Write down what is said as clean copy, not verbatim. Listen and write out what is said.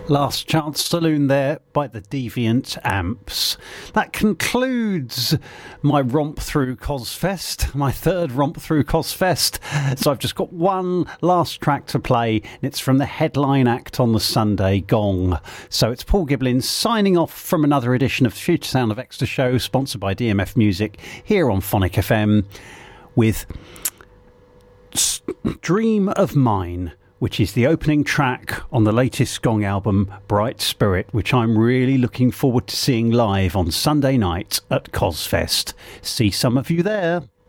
Last Chance Saloon there by the Deviant Amps. That concludes my romp through Cosfest, my third romp through Cosfest. So I've just got one last track to play, and it's from the headline act on the Sunday, Gong. So it's Paul Giblin signing off from another edition of the Future Sound of Exeter show, sponsored by DMF Music, here on Phonic FM, with Dream of Mine, which is the opening track on the latest Gong album, Bright Spirit, which I'm really looking forward to seeing live on Sunday night at Cosfest. See some of you there.